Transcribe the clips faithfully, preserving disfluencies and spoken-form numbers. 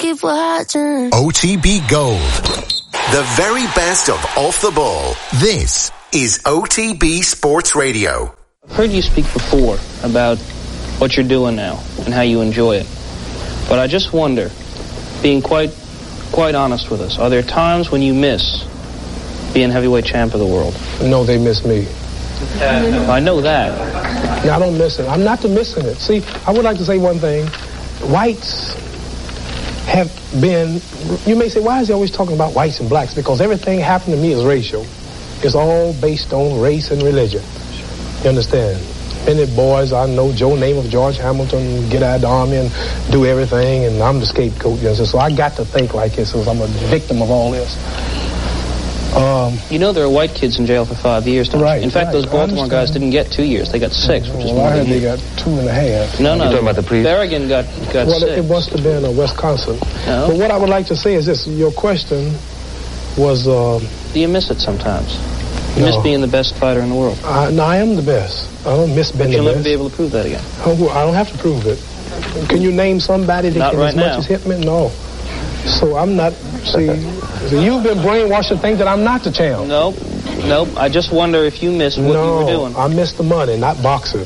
keep watching. O T B Gold. The very best of Off the Ball. This is O T B Sports Radio. I've heard you speak before about what you're doing now and how you enjoy it. But I just wonder, being quite quite honest with us, are there times when you miss being heavyweight champ of the world? No, they miss me. Uh, I know that. No, I don't miss it. I'm not the missing it. See, I would like to say one thing. Whites have been, you may say, why is he always talking about whites and blacks? Because everything happened to me is racial. It's all based on race and religion. You understand? Many boys I know, Joe Namath, George Hamilton, get out of the army and do everything, and I'm the scapegoat. You know? So I got to think like this, because I'm a victim of all this. Um, you know there are white kids in jail for five years. Don't right. You? In fact, right, those Baltimore guys didn't get two years; they got six, which well, is more I than heard they you. got two and a half. No, no. You're talking about the pre- Berrigan got got well, six. Well, it must have been uh, Wisconsin. No. But what I would like to say is this: your question was. Uh, Do you miss it sometimes? You no. miss being the best fighter in the world. I, no, I am the best. I don't miss being but the you'll best. never be able to prove that again. Oh, I don't have to prove it. Can you name somebody that Not can right as now. much as hit me? No. So I'm not. See, so you've been brainwashed to think that I'm not the champ. Nope. Nope. I just wonder if you missed what no, you were doing. I missed the money, not boxing.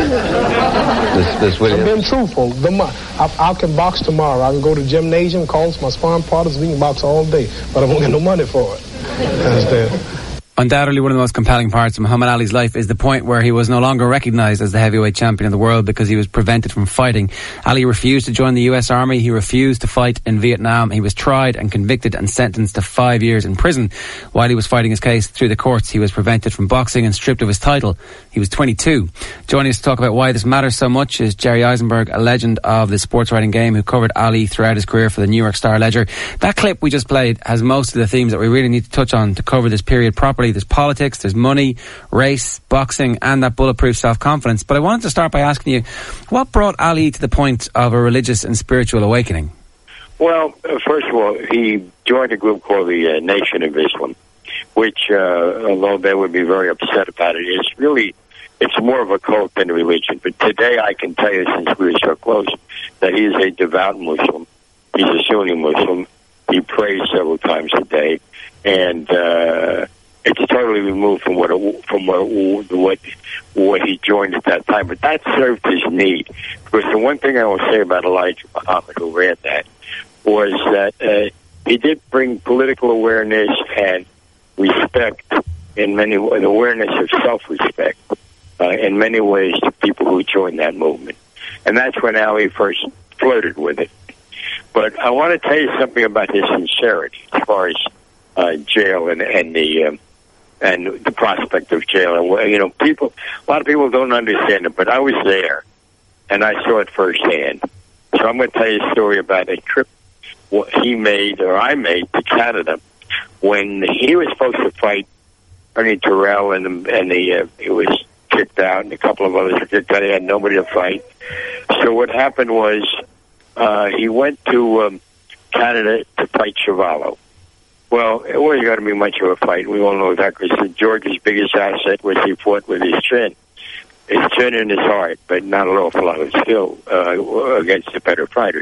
This, this Williams. I've been truthful. The mo- I, I can box tomorrow. I can go to the gymnasium, call my sparring partners, we can box all day, but I won't get no money for it. Understand? Undoubtedly one of the most compelling parts of Muhammad Ali's life is the point where he was no longer recognised as the heavyweight champion of the world because he was prevented from fighting. Ali refused to join the U S Army. He refused to fight in Vietnam. He was tried and convicted and sentenced to five years in prison. While he was fighting his case through the courts, he was prevented from boxing and stripped of his title. He was twenty-two. Joining us to talk about why this matters so much is Jerry Eisenberg, a legend of the sports writing game who covered Ali throughout his career for the New York Star Ledger. That clip we just played has most of the themes that we really need to touch on to cover this period properly. There's politics, there's money, race, boxing, and that bulletproof self-confidence. But I wanted to start by asking you, what brought Ali to the point of a religious and spiritual awakening? Well, uh, first of all, he joined a group called the uh, Nation of Islam, which, uh, although they would be very upset about it, is really, it's more of a cult than a religion. But today I can tell you, since we were so close, that he is a devout Muslim. He's a Sunni Muslim. He prays several times a day. And, uh, it's totally removed from what it, from what what what he joined at that time, but that served his need. Because the one thing I will say about Elijah Muhammad, who ran that, was that uh, he did bring political awareness and respect in many an awareness of self-respect uh, in many ways to people who joined that movement, and that's when Ali first flirted with it. But I want to tell you something about his sincerity as far as uh, jail and and the. Um, and the prospect of jail. And, you know, people, a lot of people don't understand it, but I was there, and I saw it firsthand. So I'm going to tell you a story about a trip he made, or I made, to Canada, when he was supposed to fight Ernie Terrell, and, and the, uh, he was kicked out, and a couple of others were kicked out. He had nobody to fight. So what happened was, uh, he went to um, Canada to fight Chuvalo. Well, it wasn't going to be much of a fight. We all know that, because George's biggest asset was he fought with his chin. His chin and his heart, but not an awful lot of skill uh, against the better fighters.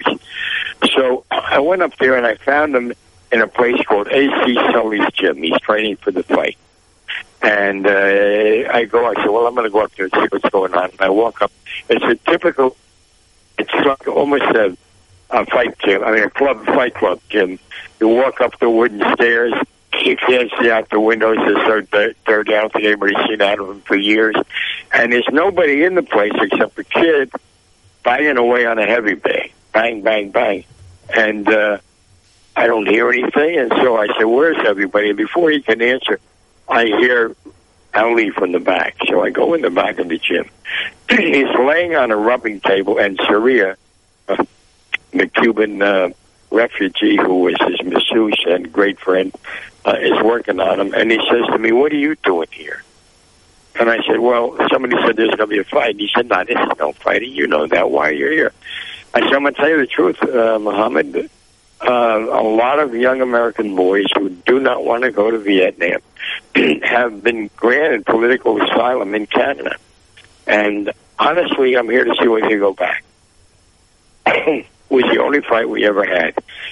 So I went up there and I found him in a place called A C Sully's gym. He's training for the fight. And uh, I go, I said, well, I'm going to go up there and see what's going on. And I walk up. It's a typical, it's like almost a, a fight gym, I mean a club, fight club gym. You walk up the wooden stairs. You can't see out the windows. There's third, third I don't think anybody's seen out of them for years. And there's nobody in the place except a kid banging away on a heavy bag. Bang, bang, bang. And uh, I don't hear anything. And so I said, where's everybody? And before he can answer, I hear Ali from the back. So I go in the back of the gym. He's laying on a rubbing table, and Sharia, uh, the Cuban uh, refugee who was his masseuse and great friend, uh, is working on him. And he says to me, what are you doing here? And I said, well, somebody said there's going to be a fight. And he said, no, this is no fighting. You know that. Why are you here? I said, I'm going to tell you the truth, uh, Muhammad. Uh, a lot of young American boys who do not want to go to Vietnam have been granted political asylum in Canada. And honestly, I'm here to see whether you go back. Was the only fight we ever had.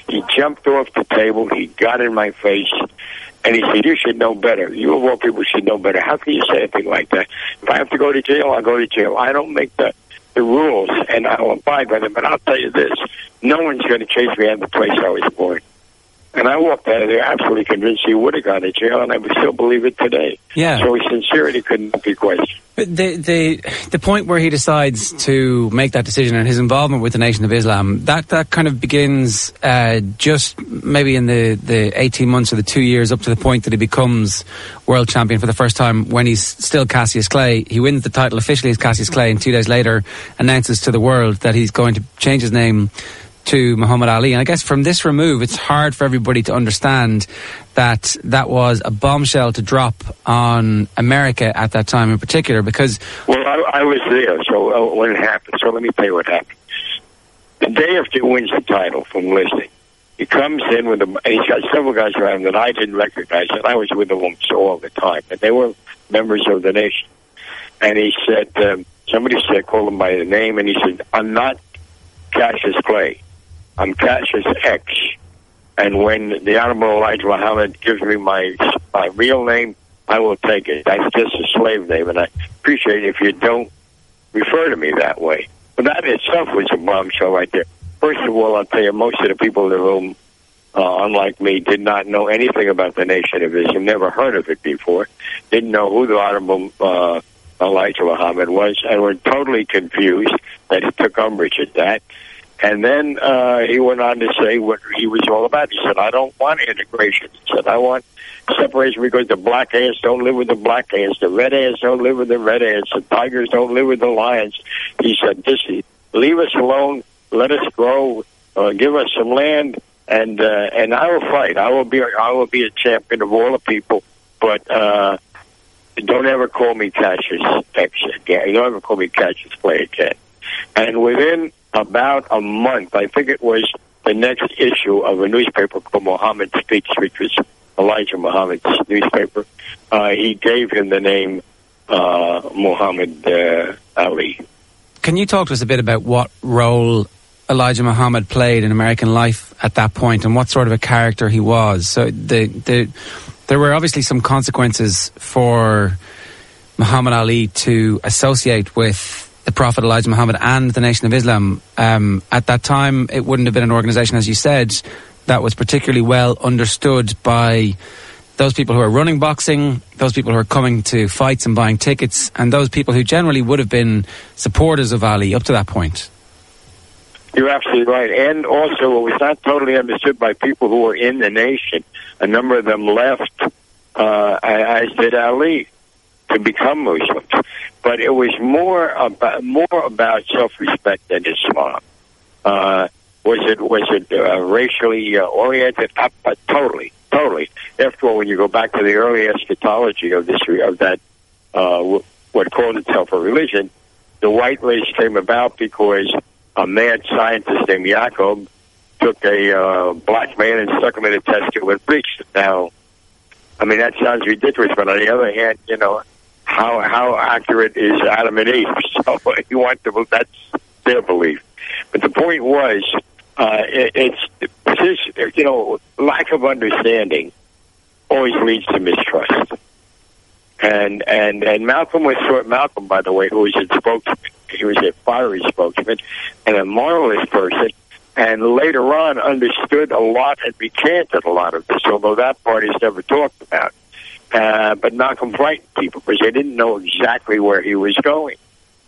He jumped off the table. He got in my face. And he said, you should know better. You of all people should know better. How can you say a thing like that? If I have to go to jail, I'll go to jail. I don't make the, the rules, and I'll abide by them. But I'll tell you this, no one's going to chase me out of the place I was born. And I walked out of there absolutely convinced he would have gone to jail, and I would still believe it today. Yeah. So his sincerity couldn't be questioned. But the, the the point where he decides to make that decision and his involvement with the Nation of Islam, that, that kind of begins uh, just maybe in the, the eighteen months or the two years up to the point that he becomes world champion for the first time when he's still Cassius Clay. He wins the title officially as Cassius Clay, and two days later announces to the world that he's going to change his name to Muhammad Ali. And I guess from this remove, it's hard for everybody to understand that that was a bombshell to drop on America at that time in particular, because... Well, I, I was there, so uh, when it happened. So let me tell you what happened. The day after he wins the title from listing, he comes in with a... He's got several guys around him that I didn't recognize, and I was with them all the time, and they were members of the nation. And he said, um, somebody said, call him by the name, and he said, I'm not Cassius Clay. I'm Cassius X, and when the Honorable Elijah Muhammad gives me my my real name, I will take it. That's just a slave name, and I appreciate it if you don't refer to me that way. But that itself was a bombshell right there. First of all, I'll tell you, most of the people in the room, uh, unlike me, did not know anything about the Nation of Islam, never heard of it before, didn't know who the Honorable uh, Elijah Muhammad was, and were totally confused that he took umbrage at that. And then uh, he went on to say what he was all about. He said, I don't want integration. He said, I want separation because the black ants don't live with the black ants. The red ants don't live with the red ants. The tigers don't live with the lions. He said, just leave us alone. Let us grow. Uh, give us some land. And uh, and I will fight. I will be I will be a champion of all the people. But uh, don't ever call me Cassius X again. Don't ever call me Cassius Clay again. And within about a month, I think it was the next issue of a newspaper called Muhammad Speaks, which was Elijah Muhammad's newspaper, uh, he gave him the name uh, Muhammad uh, Ali. Can you talk to us a bit about what role Elijah Muhammad played in American life at that point and what sort of a character he was? So the, the, there were obviously some consequences for Muhammad Ali to associate with the Prophet Elijah Muhammad and the Nation of Islam. Um, at that time, it wouldn't have been an organisation, as you said, that was particularly well understood by those people who are running boxing, those people who are coming to fights and buying tickets, and those people who generally would have been supporters of Ali up to that point. You're absolutely right. And also, it was not totally understood by people who were in the nation. A number of them left, uh, as did Ali, to become Muslims. But it was more about more about self-respect than Islam. Uh, was it was it uh, racially uh, oriented? Uh, uh, totally, totally. After all, when you go back to the early eschatology of this of that uh, what called itself a religion, the white race came about because a mad scientist named Jacob took a uh, black man and stuck him in a test tube and bleached it. Now, I mean, that sounds ridiculous, but on the other hand, you know, how how accurate is Adam and Eve? So you want to, that's their belief. But the point was, uh, it, it's, you know, lack of understanding always leads to mistrust. And and and Malcolm was short. Malcolm, by the way, who was a spokesman, he was a fiery spokesman and a moralist person. And later on, understood a lot and recanted a lot of this, although that part is never talked about. Uh, but Malcolm frightened people because they didn't know exactly where he was going.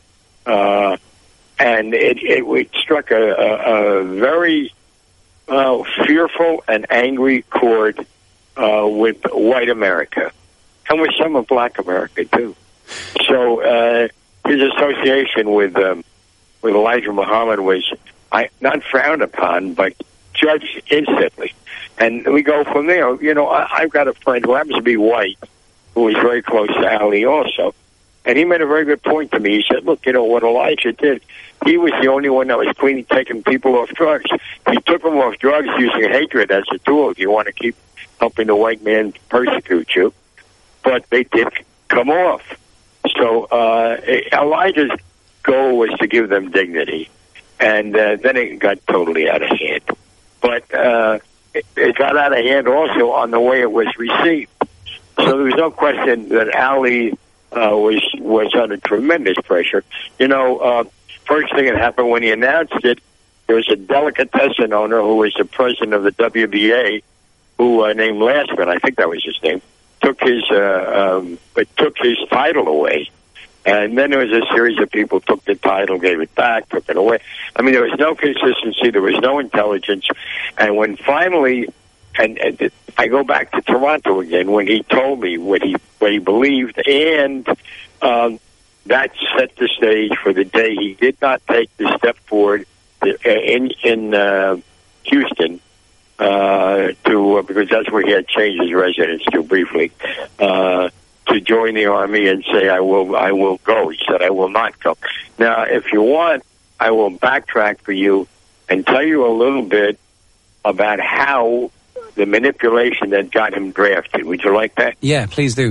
Uh, and it, it, it struck a, a, a very uh, fearful and angry chord uh, with white America, and with some of black America, too. So uh, his association with um, with Elijah Muhammad was I, not frowned upon, but judged instantly. And we go from there. You know, I, I've got a friend who happens to be white, who is very close to Ali also. And he made a very good point to me. He said, look, you know, what Elijah did, he was the only one that was clean taking people off drugs. He took them off drugs using hatred as a tool. You want to keep helping the white man persecute you. But they did come off. So uh, Elijah's goal was to give them dignity. And uh, then it got totally out of hand. but uh, it, it got out of hand also on the way it was received. So there was no question that Ali uh, was was under tremendous pressure. You know, uh, first thing that happened when he announced it, there was a delicatessen owner who was the president of the W B A, who uh, named Lastman, I think that was his name, took his uh, um, but took his title away. And then there was a series of people took the title, gave it back, took it away. I mean, there was no consistency. There was no intelligence. And when finally, and, and I go back to Toronto again, when he told me what he what he believed, and um, that set the stage for the day he did not take the step forward in in uh, Houston uh, to uh, because that's where he had changed his residence to briefly. Uh, to join the Army and say, I will I will go. He said, I will not go. Now, if you want, I will backtrack for you and tell you a little bit about how the manipulation that got him drafted. Would you like that? Yeah, please do.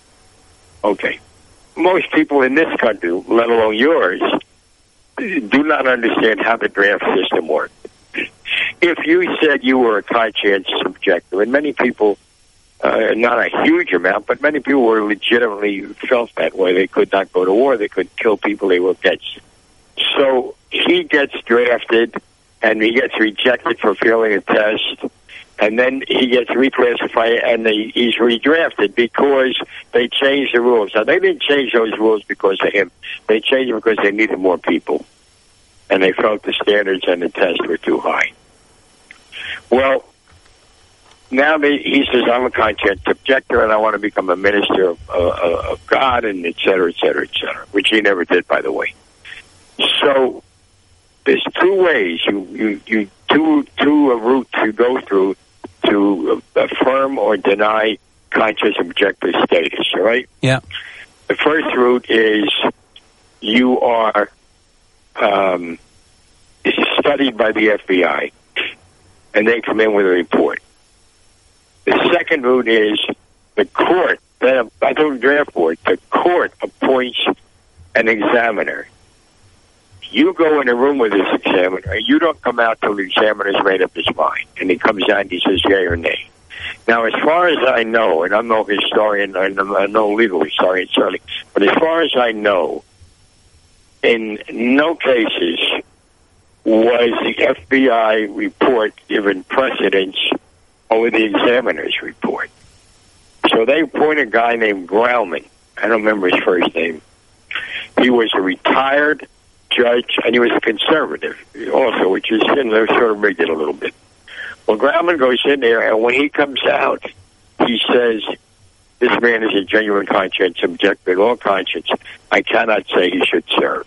Okay. Most people in this country, let alone yours, do not understand how the draft system works. If you said you were a conscientious objector, and many people Uh, not a huge amount, but many people were legitimately felt that way. They could not go to war. They could kill people. They were dead. So he gets drafted, and he gets rejected for failing a test, and then he gets reclassified, and they, he's redrafted because they changed the rules. Now, they didn't change those rules because of him. They changed them because they needed more people, and they felt the standards and the tests were too high. Well, now they, he says, I'm a conscientious objector, and I want to become a minister of, uh, of God, and et cetera, et cetera, et cetera, which he never did, by the way. So there's two ways, you, you, you two, two routes you go through to affirm or deny conscious objector status, all right? Yeah. The first route is you are um, studied by the F B I, and they come in with a report. The second route is the court, I don't draft board, the court appoints an examiner. You go in a room with this examiner, you don't come out till the examiner's made up his mind, and he comes out and he says yay or nay. Now, as far as I know, and I'm no historian, I'm no legal historian, certainly, but as far as I know, in no cases was the F B I report given precedence over the examiner's report. So they appointed a guy named Grauman. I don't remember his first name. He was a retired judge, and he was a conservative also, which is, you know, sort of rigged it a little bit. Well, Grauman goes in there, and when he comes out, he says, this man is a genuine conscience objector in all conscience. I cannot say he should serve.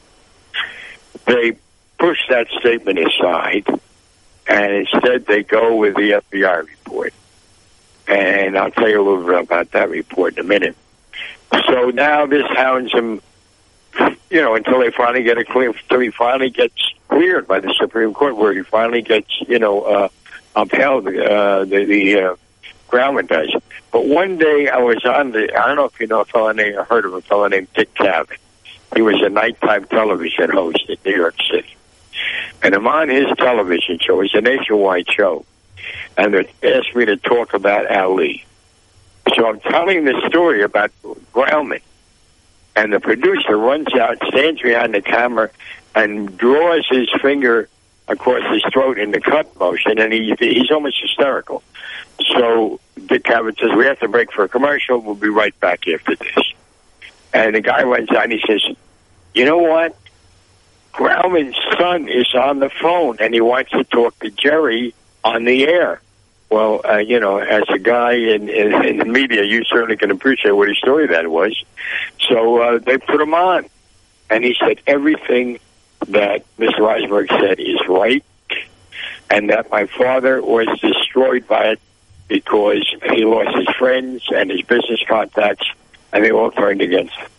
They push that statement aside, and instead they go with the F B I report. And I'll tell you a little bit about that report in a minute. So now this hounds him, you know, until they finally get a clear, until he finally gets cleared by the Supreme Court, where he finally gets, you know, uh, upheld, uh, the, the uh, Grauman does. But one day I was on the, I don't know if you know a fellow named, I heard of a fellow named Dick Cavett. He was a nighttime television host in New York City. And I'm on his television show. It's a nationwide show. And they asked me to talk about Ali. So I'm telling the story about Grauman. And the producer runs out, stands behind the camera, and draws his finger across his throat in the cut motion. And he, he's almost hysterical. So Dick Cavett says, we have to break for a commercial. We'll be right back after this. And the guy runs out and he says, you know what? Grauman's son is on the phone, and he wants to talk to Jerry on the air. Well, uh, you know, as a guy in, in, in the media, you certainly can appreciate what a story that was. So uh, they put him on, and he said everything that Mister Reisberg said is right, and that my father was destroyed by it because he lost his friends and his business contacts, and they all turned against him.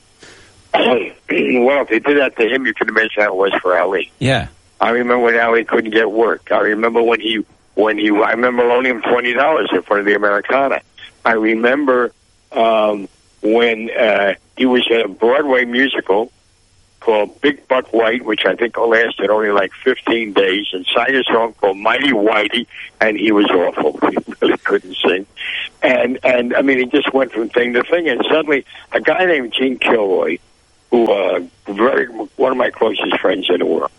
Well, if they did that to him, you can imagine how it was for Ali. Yeah. I remember when Ali couldn't get work. I remember when he, when he, I remember loaning him twenty dollars in front of the Americana. I remember um, when uh, he was in a Broadway musical called Big Buck White, which I think lasted only like fifteen days, and sang a song called Mighty Whitey, and he was awful. He really couldn't sing. And, and I mean, he just went from thing to thing, and suddenly a guy named Gene Kilroy, who uh, very one of my closest friends in the world,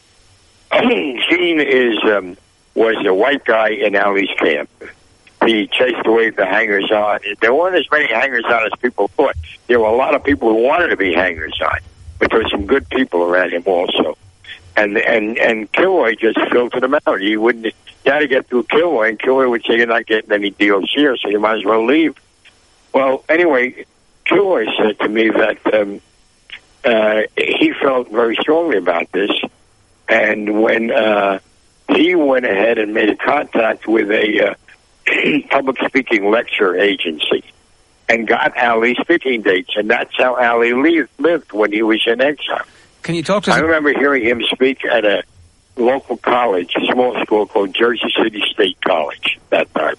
Gene is um, was a white guy in Ali's camp. He chased away the hangers-on. There weren't as many hangers-on as people thought. There were a lot of people who wanted to be hangers-on, but there were some good people around him also. And and and Kilroy just filtered him out. He wouldn't. You had to get through Kilroy, and Kilroy would say, "You're not getting any deals here, so you might as well leave." Well, anyway, Kilroy said to me that um, uh, he felt very strongly about this, and when uh, he went ahead and made a contact with a uh, public speaking lecture agency and got Ali speaking dates, and that's how Ali lived, lived when he was in exile. Can you talk to us? I remember hearing him speak at a local college, a small school called Jersey City State College that time.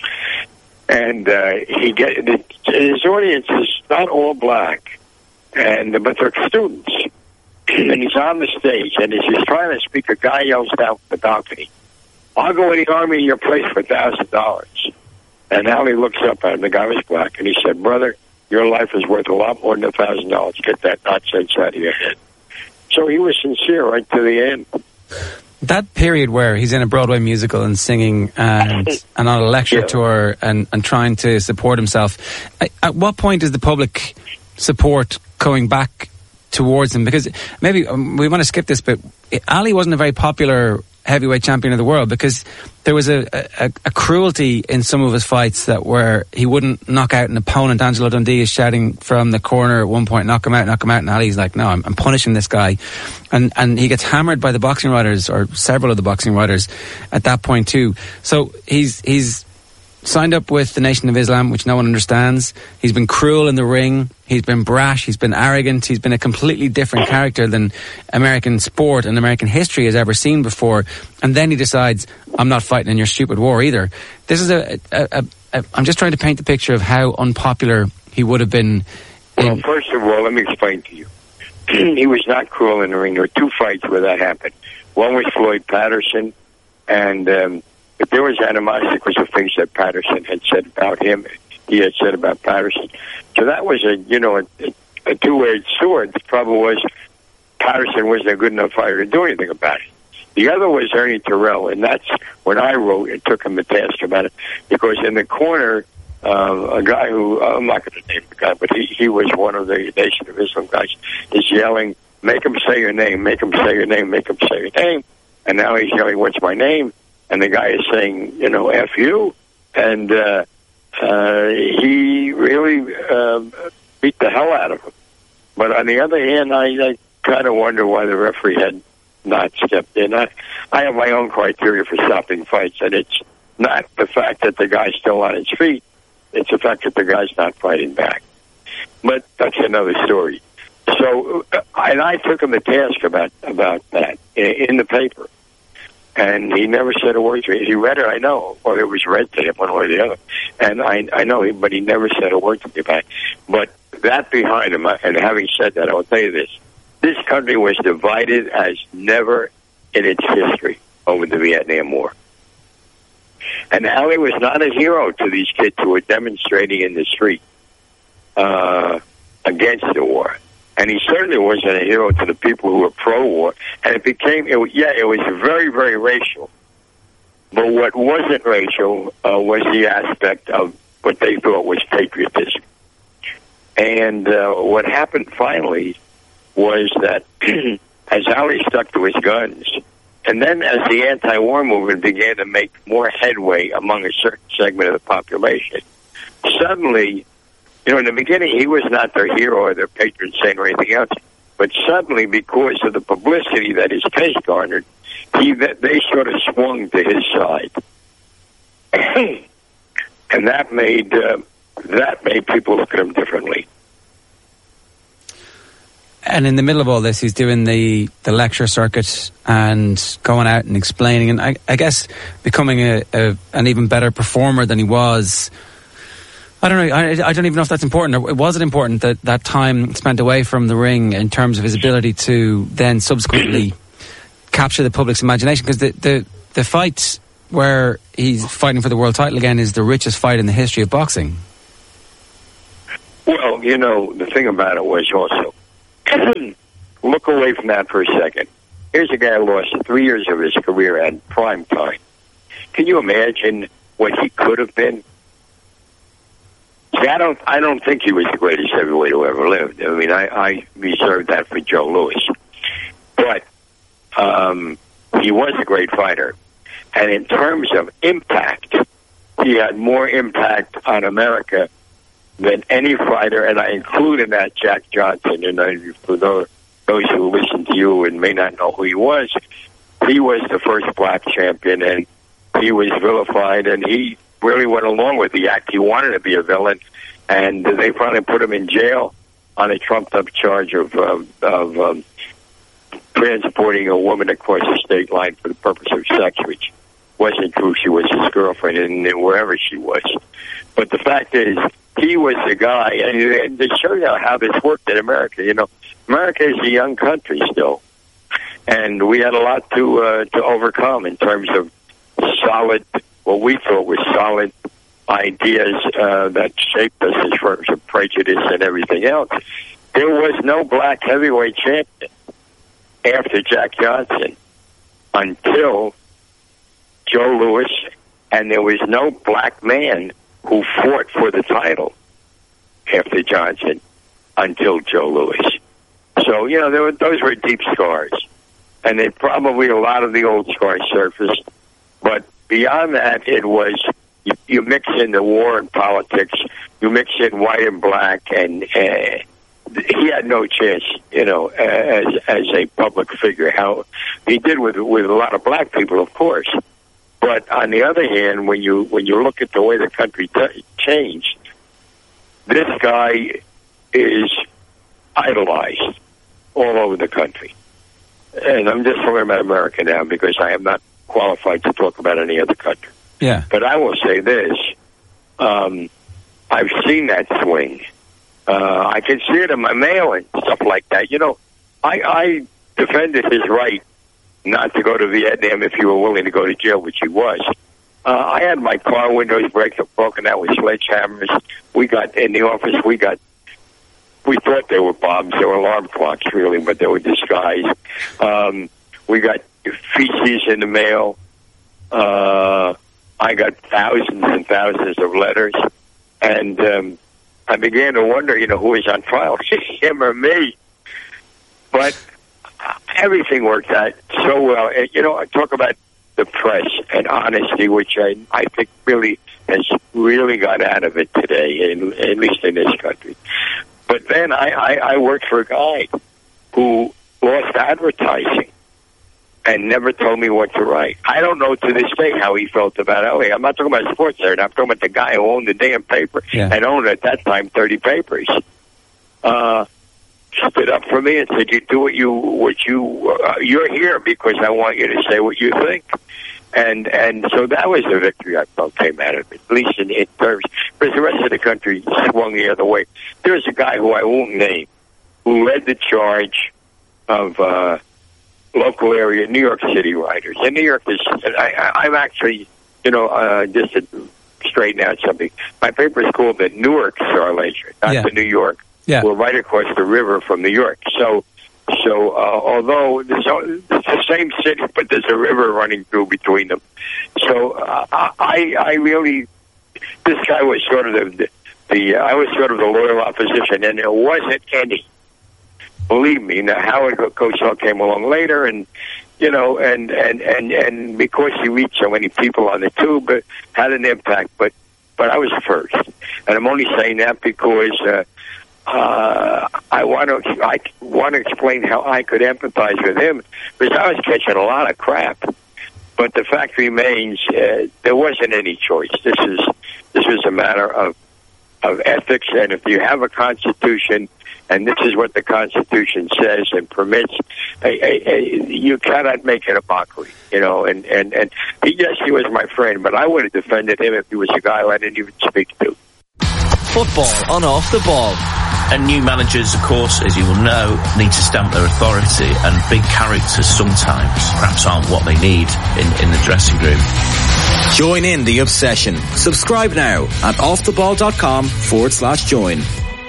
And uh, he get his audience is not all black, and but they're students. And he's on the stage, and as he's trying to speak, a guy yells down from the balcony, "I'll go in the army in your place for a thousand dollars." And Ali looks up at him. The guy was black, and he said, "Brother, your life is worth a lot more than a thousand dollars. Get that nonsense out of your head." So he was sincere right to the end. That period where he's in a Broadway musical and singing and and on a lecture yeah. tour and, and trying to support himself, at, at what point is the public support going back towards him? Because maybe um, we want to skip this, but Ali wasn't a very popular heavyweight champion of the world because there was a, a, a cruelty in some of his fights that where he wouldn't knock out an opponent. Angelo Dundee is shouting from the corner at one point, knock him out, knock him out, and Ali's like, no, I'm, I'm punishing this guy. And and he gets hammered by the boxing writers, or several of the boxing writers at that point too. So he's he's signed up with the Nation of Islam, which no one understands. He's been cruel in the ring. He's been brash. He's been arrogant. He's been a completely different character than American sport and American history has ever seen before. And then he decides, I'm not fighting in your stupid war either. This is a, a, a, a I'm just trying to paint the picture of how unpopular he would have been. Well, first of all, let me explain to you. He was not cruel in the ring. There were two fights where that happened. One was Floyd Patterson, and um, if there was animosity because of things that Patterson had said about him, he had said about Patterson. So that was a, you know, a, a two-edged sword. The trouble was Patterson wasn't a good enough fighter to do anything about it. The other was Ernie Terrell, and that's when I wrote and took him to task about it, because in the corner, uh, a guy who, uh, I'm not going to name the guy, but he, he was one of the Nation of Islam guys, is yelling, make him say your name, make him say your name, make him say your name. And now he's yelling, what's my name? And the guy is saying, you know, F you. And uh, uh, he really uh, beat the hell out of him. But on the other hand, I, I kind of wonder why the referee had not stepped in. I, I have my own criteria for stopping fights, and it's not the fact that the guy's still on his feet. It's the fact that the guy's not fighting back. But that's another story. So, uh, and I took him to task about, about that in, in the paper. And he never said a word to me. He read it, I know, or it was read to him, one way or the other. And I, I know him, but he never said a word to me back. But that behind him, and having said that, I will tell you this. This country was divided as never in its history over the Vietnam War. And Ali was not a hero to these kids who were demonstrating in the street uh, against the war. And he certainly wasn't a hero to the people who were pro-war. And it became, it, yeah, it was very, very racial. But what wasn't racial uh, was the aspect of what they thought was patriotism. And uh, what happened finally was that as Ali stuck to his guns, and then as the anti-war movement began to make more headway among a certain segment of the population, suddenly, you know, in the beginning, he was not their hero or their patron saint or anything else. But suddenly, because of the publicity that his case garnered, he they sort of swung to his side, and that made uh, that made people look at him differently. And in the middle of all this, he's doing the, the lecture circuit and going out and explaining, and I, I guess becoming a, a an even better performer than he was I don't know. I, I don't even know if that's important. Or was it important that that time spent away from the ring in terms of his ability to then subsequently capture the public's imagination? Because the, the the fight where he's fighting for the world title again is the richest fight in the history of boxing. Well, you know, the thing about it was also, look away from that for a second. Here's a guy who lost three years of his career at prime time. Can you imagine what he could have been? See, I don't, I don't think he was the greatest heavyweight who ever lived. I mean, I, I reserved that for Joe Louis. But um, he was a great fighter. And in terms of impact, he had more impact on America than any fighter, and I include in that Jack Johnson. And I, for those, those who listen to you and may not know who he was, he was the first black champion, and he was vilified, and he really went along with the act. He wanted to be a villain, and they finally put him in jail on a trumped-up charge of, um, of um, transporting a woman across the state line for the purpose of sex, which wasn't true. She was his girlfriend, and wherever she was. But the fact is, he was the guy, and to show you how this worked in America, you know, America is a young country still, and we had a lot to uh, to overcome in terms of solid, what we thought was solid ideas uh, that shaped us as far as prejudice and everything else. There was no black heavyweight champion after Jack Johnson until Joe Louis, and there was no black man who fought for the title after Johnson until Joe Louis. So, you know, there were, those were deep scars. And they probably, a lot of the old scars surfaced. But beyond that, it was, you, you mix in the war and politics, you mix in white and black, and uh, he had no chance, you know, as as a public figure. How he did with with a lot of black people, of course. But on the other hand, when you when you look at the way the country t- changed, this guy is idolized all over the country. And I'm just talking about America now because I am not qualified to talk about any other country. Yeah. But I will say this. Um, I've seen that swing. Uh, I can see it in my mail and stuff like that. You know, I, I defended his right not to go to Vietnam if you were willing to go to jail, which he was. Uh, I had my car windows break, broken out with sledgehammers. We got, in the office, we got, we thought they were bombs. They were alarm clocks, really, but they were disguised. Um, we got feces in the mail. Uh, I got thousands and thousands of letters. And um, I began to wonder, you know, who was on trial, him or me. But everything worked out so well. And, you know, I talk about the press and honesty, which I, I think really has really got out of it today, in, at least in this country. But then I, I, I worked for a guy who lost advertising and never told me what to write. I don't know to this day how he felt about L A. I'm not talking about sports there. I'm talking about the guy who owned the damn paper yeah. and owned at that time thirty papers. Uh, stood up for me and said, "You do what you what you uh, you're here because I want you to say what you think." And and so that was the victory I felt came out of it, at least in, in terms, because the rest of the country swung the other way. There's a guy who I won't name who led the charge of uh, local area New York City writers. And New York is, I, I'm actually, you know, uh, just to straighten out something. My paper is called the Newark Star Ledger, not yeah. the New York. Yeah. We're right across the river from New York. So, so uh, although there's, it's the same city, but there's a river running through between them. So uh, I, I really, this guy was sort of the, the, I was sort of the loyal opposition, and there wasn't any. Believe me. Now, Howard Cosell came along later, and you know, and and and and because he reached so many people on the tube, it had an impact. But but I was first, and I'm only saying that because. Uh, Uh, I want to I want to explain how I could empathize with him, because I was catching a lot of crap. But the fact remains, uh, there wasn't any choice. This is this was a matter of of ethics, and if you have a constitution, and this is what the Constitution says and permits, a, a, a, you cannot make it a mockery, you know. And and and he, yes, he was my friend, but I would have defended him if he was a guy I didn't even speak to. football on Off the Ball. And new managers, of course, as you will know, need to stamp their authority, and big characters sometimes perhaps aren't what they need in, in the dressing room. Join in the obsession. Subscribe now at offtheball.com forward slash join.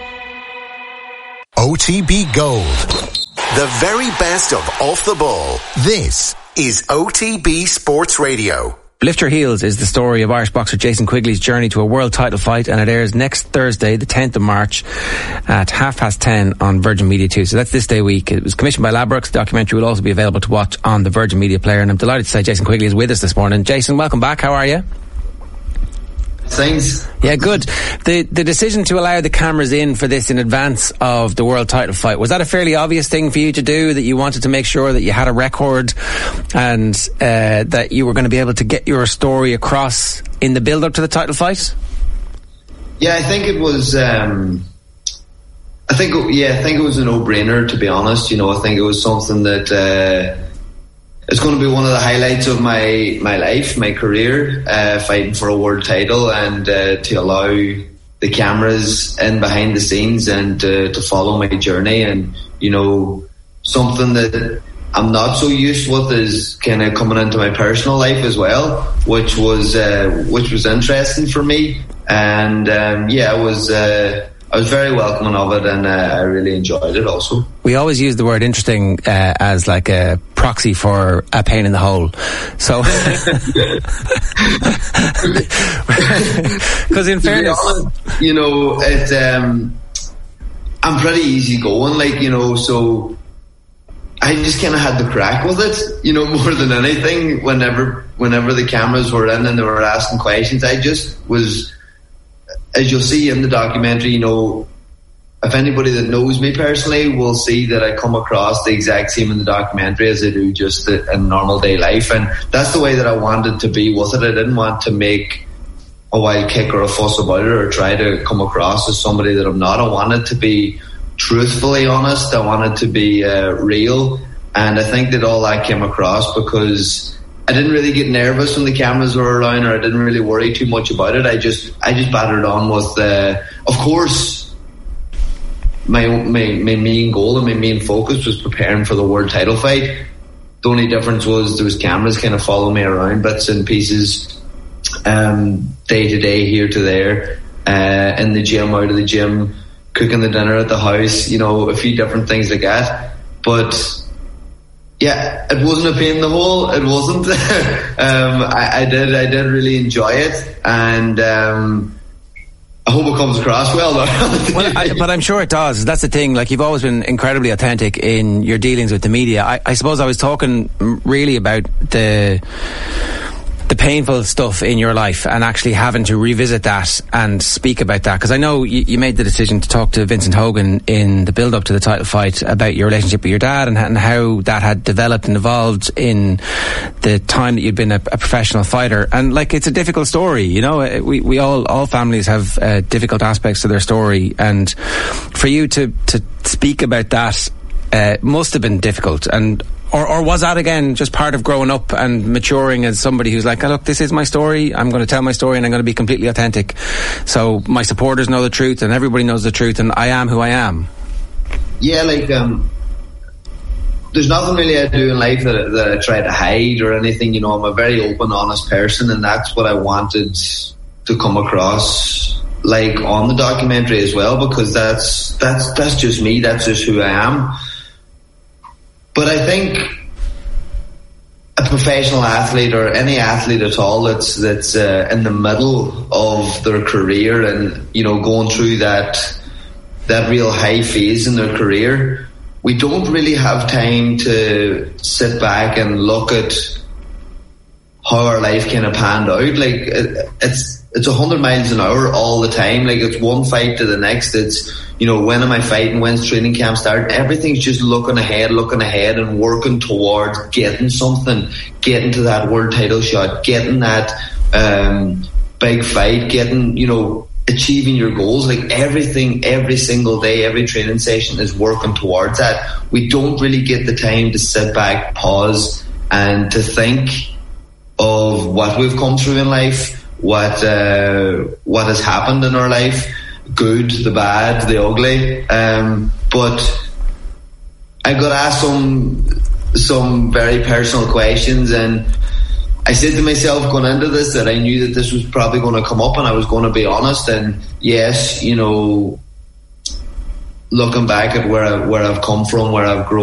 O T B Gold. The very best of Off the Ball. This is O T B Sports Radio. Lift Your Heels is the story of Irish boxer Jason Quigley's journey to a world title fight, and it airs next Thursday, the tenth of March, at half past ten on Virgin Media two. So that's this day week. It was commissioned by Ladbrokes. The documentary will also be available to watch on the Virgin Media player, and I'm delighted to say Jason Quigley is with us this morning. Jason, welcome back. How are you? Thanks. Yeah, good. The the decision to allow the cameras in for this in advance of the world title fight, was that a fairly obvious thing for you to do, that you wanted to make sure that you had a record and uh, that you were going to be able to get your story across in the build-up to the title fight? Yeah, I think it was... Um, I think, yeah, I think it was a no-brainer, to be honest. You know, I think it was something that... Uh, It's going to be one of the highlights of my, my life, my career, uh, fighting for a world title, and uh, to allow the cameras in behind the scenes and uh, to follow my journey. And, you know, something that I'm not so used with is kind of coming into my personal life as well, which was uh, which was interesting for me. And um, yeah, I was uh, I was very welcoming of it, and uh, I really enjoyed it also. We always use the word interesting uh, as like a proxy for a pain in the hole. So, because in fairness, honest, you know, it, um, I'm pretty easygoing, like, you know, so I just kind of had the crack with it, you know, more than anything. Whenever, whenever the cameras were in and they were asking questions, I just was, as you'll see in the documentary, you know, if anybody that knows me personally will see that I come across the exact same in the documentary as I do just in normal day life. And that's the way that I wanted to be with it. I didn't want to make a wild kick or a fuss about it or try to come across as somebody that I'm not. I wanted to be truthfully honest. I wanted to be uh, real. And I think that all that came across because I didn't really get nervous when the cameras were around, or I didn't really worry too much about it. I just, I just battered on with, uh, of course, My, my my main goal and my main focus was preparing for the world title fight. The only difference was there was cameras kind of following me around bits and pieces, um, day to day, here to there, uh, in the gym, out of the gym, cooking the dinner at the house, you know, a few different things like that. But yeah, it wasn't a pain in the hole. It wasn't. um, I, I did I did really enjoy it, and um, I hope it comes across well, though. Well, I, but I'm sure it does. That's the thing. Like, you've always been incredibly authentic in your dealings with the media. I, I suppose I was talking really about the the painful stuff in your life and actually having to revisit that and speak about that. Because I know you, you made the decision to talk to Vincent Hogan in the build-up to the title fight about your relationship with your dad and, and how that had developed and evolved in the time that you'd been a, a professional fighter. And, like, it's a difficult story, you know. We, we all, all families have uh, difficult aspects to their story. And for you to, to speak about that uh, must have been difficult. And Or, or was that, again, just part of growing up and maturing as somebody who's like, oh, look, this is my story, I'm going to tell my story and I'm going to be completely authentic. So my supporters know the truth and everybody knows the truth and I am who I am. Yeah, like, um, there's nothing really I do in life that, that I try to hide or anything. You know, I'm a very open, honest person, and that's what I wanted to come across, like, on the documentary as well, because that's, that's, that's just me, that's just who I am. But I think a professional athlete or any athlete at all that's that's uh, in the middle of their career and, you know, going through that that real high phase in their career, we don't really have time to sit back and look at how our life kind of panned out. Like, it, it's it's a hundred miles an hour all the time. Like, it's one fight to the next. It's, you know, when am I fighting? When's training camp start? Everything's just looking ahead, looking ahead and working towards getting something, getting to that world title shot, getting that um, big fight, getting, you know, achieving your goals. Like, everything, every single day, every training session is working towards that. We don't really get the time to sit back, pause, and to think of what we've come through in life, what uh, what has happened in our life. good, the bad, the ugly. Um, but I got asked some some very personal questions, and I said to myself going into this that I knew that this was probably going to come up, and I was going to be honest. And yes, you know, looking back at where I, where I've come from, where I've grown.